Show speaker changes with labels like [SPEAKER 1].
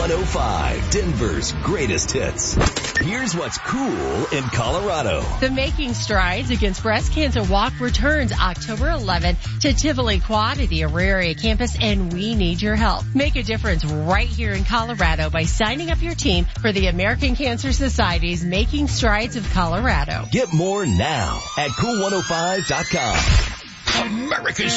[SPEAKER 1] 105, Denver's greatest hits. Here's what's cool in Colorado.
[SPEAKER 2] The Making Strides Against Breast Cancer Walk returns October 11th to Tivoli Quad at the Auraria campus, and we need your help. Make a difference right here in Colorado by signing up your team for the American Cancer Society's Making Strides of Colorado.
[SPEAKER 1] Get more now at cool105.com.
[SPEAKER 3] America's